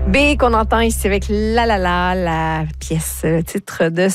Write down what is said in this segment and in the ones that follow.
B qu'on entend ici avec la pièce, le titre de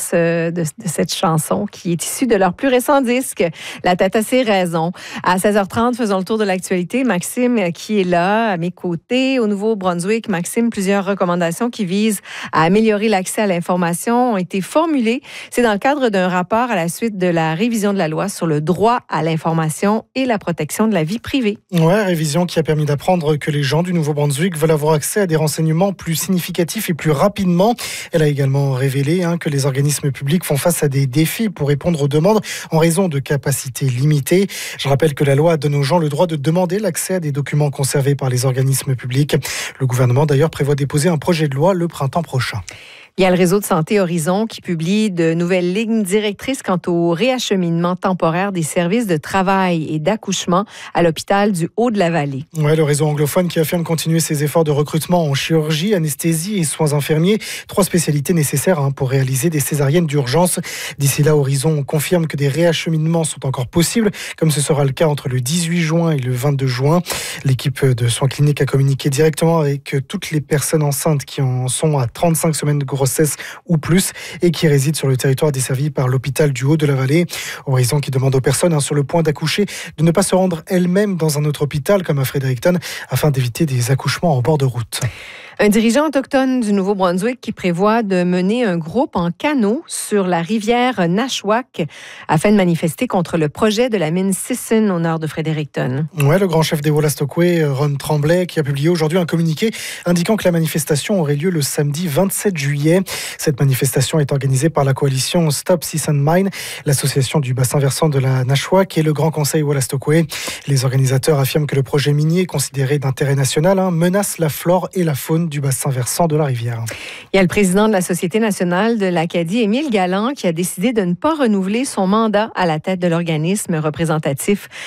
cette chanson qui est issue de leur plus récent disque, La tête a ses raisons. À 16h30, faisons le tour de l'actualité. Maxime qui est là à mes côtés au Nouveau-Brunswick. Maxime, plusieurs recommandations qui visent à améliorer l'accès à l'information ont été formulées. C'est dans le cadre d'un rapport à la suite de la révision de la loi sur le droit à l'information et la protection de la vie privée. Ouais, révision qui a permis d'apprendre que les gens du Nouveau-Brunswick veulent avoir accès à des renseignements plus significatifs et plus rapidement. Elle a également révélé que les organismes publics font face à des défis pour répondre aux demandes en raison de capacités limitées. Je rappelle que la loi donne aux gens le droit de demander l'accès à des documents conservés par les organismes publics. Le gouvernement d'ailleurs prévoit déposer un projet de loi le printemps prochain. Il y a le réseau de santé Horizon qui publie de nouvelles lignes directrices quant au réacheminement temporaire des services de travail et d'accouchement à l'hôpital du Haut-de-la-Vallée. Ouais, le réseau anglophone qui affirme continuer ses efforts de recrutement en chirurgie, anesthésie et soins infirmiers. 3 spécialités nécessaires pour réaliser des césariennes d'urgence. D'ici là, Horizon confirme que des réacheminements sont encore possibles, comme ce sera le cas entre le 18 juin et le 22 juin. L'équipe de soins cliniques a communiqué directement avec toutes les personnes enceintes qui en sont à 35 semaines de grossesse ou plus et qui résident sur le territoire desservi par l'hôpital du Haut-de-la-Vallée. Horizon qui demande aux personnes sur le point d'accoucher de ne pas se rendre elles-mêmes dans un autre hôpital comme à Fredericton afin d'éviter des accouchements en bord de route. Un dirigeant autochtone du Nouveau-Brunswick qui prévoit de mener un groupe en canot sur la rivière Nashwack afin de manifester contre le projet de la mine Sisson au nord de Fredericton. Ouais, le grand chef des Wolastoqey, Ron Tremblay, qui a publié aujourd'hui un communiqué indiquant que la manifestation aurait lieu le samedi 27 juillet. Cette manifestation est organisée par la coalition Stop Sisson Mine, l'association du bassin versant de la Nashwack et le Grand Conseil Wolastoqey. Les organisateurs affirment que le projet minier, considéré d'intérêt national, menace la flore et la faune du bassin versant de la rivière. Il y a le président de la Société nationale de l'Acadie, Émile Galland, qui a décidé de ne pas renouveler son mandat à la tête de l'organisme représentatif